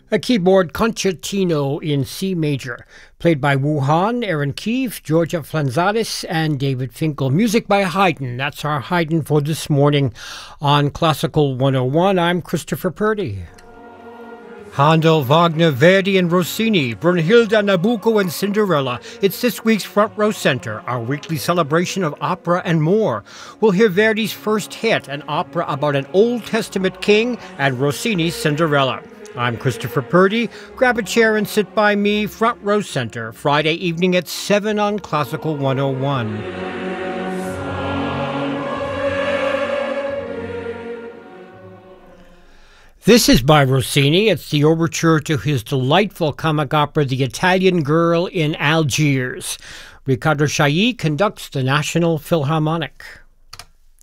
A keyboard concertino in C major, played by Wu Han, Aaron Keefe, Georgia Flanzalis, and David Finkel. Music by Haydn. That's our Haydn for this morning on Classical 101. I'm Christopher Purdy. Handel, Wagner, Verdi, and Rossini, Brunhilde, Nabucco, and Cinderella. It's this week's Front Row Center, our weekly celebration of opera and more. We'll hear Verdi's first hit, an opera about an Old Testament king, and Rossini's Cinderella. I'm Christopher Purdy. Grab a chair and sit by me. Front Row Center, Friday evening at 7 on Classical 101. This is by Rossini. It's the overture to his delightful comic opera, The Italian Girl in Algiers. Riccardo Chailly conducts the National Philharmonic.